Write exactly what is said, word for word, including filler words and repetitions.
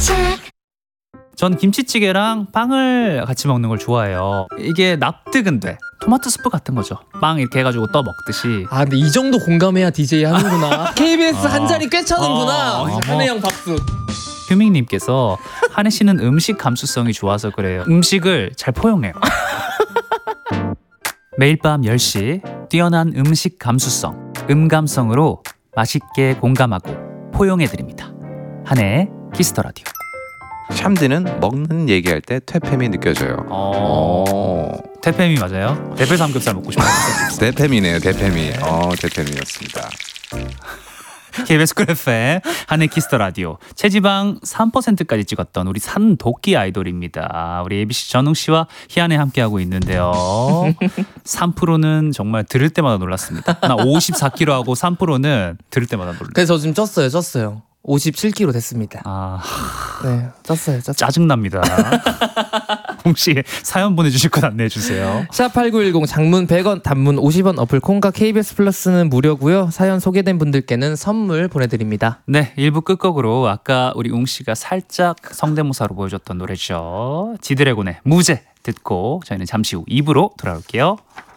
전 김치찌개랑 빵을 같이 먹는 걸 좋아해요. 이게 납득은 돼. 토마토 스프 같은 거죠. 빵 이렇게 해가지고 떠 먹듯이. 아 근데 이 정도 공감해야 디제이 하는구나. 케이비에스 어. 한 자리 꽤 차는구나. 어. 한혜 형 박수. 휴밍님께서 한혜 씨는 음식 감수성이 좋아서 그래요. 음식을 잘 포용해요. 매일 밤 열 시 뛰어난 음식 감수성, 음감성으로 맛있게 공감하고 포용해드립니다. 한혜의 키스터 라디오. 샴디는 먹는 얘기할 때 퇴폐미 느껴져요. 어... 어... 대패미 맞아요? 대패 삼겹살 먹고 싶어요. 대패미네요. 대패미. 어, 대패미였습니다. 케이비에스 쿨 에프엠 한혜 키스터 라디오. 체지방 삼 퍼센트까지 찍었던 우리 산도끼 아이돌입니다. 우리 에이비씨 전웅 씨와 희한에 함께하고 있는데요. 삼 퍼센트는 정말 들을 때마다 놀랐습니다. 나 오십사 킬로그램하고 삼 퍼센트는 들을 때마다 놀랐어요. 그래서 저 지금 쪘어요, 쪘어요. 오십칠 킬로그램 됐습니다. 아, 네, 쪘어요, 쪘어요. 짜증납니다. 혹시 사연 보내주실 것 안내해 주세요. 샵팔구일공 장문 백 원, 단문 오십 원, 어플 콩과 케이비에스 플러스는 무료고요. 사연 소개된 분들께는 선물 보내드립니다. 네, 일 부 끝곡으로 아까 우리 웅 씨가 살짝 성대모사로 보여줬던 노래죠. 지드래곤의 무제 듣고 저희는 잠시 후 이 부로 돌아올게요.